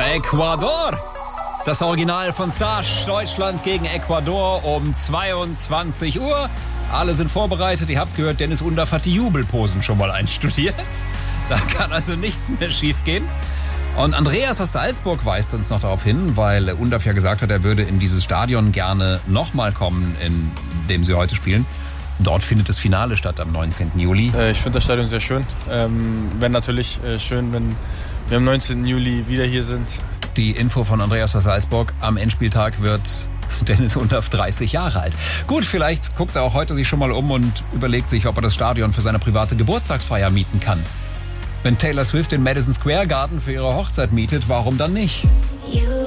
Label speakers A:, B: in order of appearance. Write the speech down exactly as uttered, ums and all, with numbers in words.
A: Ecuador. Das Original von Sash, Deutschland gegen Ecuador um zweiundzwanzig Uhr. Alle sind vorbereitet. Ihr habt's gehört, Dennis Undaff hat die Jubelposen schon mal einstudiert. Da kann also nichts mehr schiefgehen. Und Andreas aus Salzburg weist uns noch darauf hin, weil Undaff ja gesagt hat, er würde in dieses Stadion gerne nochmal kommen, in dem sie heute spielen. Dort findet das Finale statt am neunzehnten Juli.
B: Äh, ich finde das Stadion sehr schön. Ähm, wäre natürlich äh, schön, wenn wir am neunzehnten Juli wieder hier sind.
A: Die Info von Andreas aus Salzburg: Am Endspieltag wird Dennis Undaff dreißig Jahre alt. Gut, vielleicht guckt er auch heute sich schon mal um und überlegt sich, ob er das Stadion für seine private Geburtstagsfeier mieten kann. Wenn Taylor Swift den Madison Square Garden für ihre Hochzeit mietet, warum dann nicht?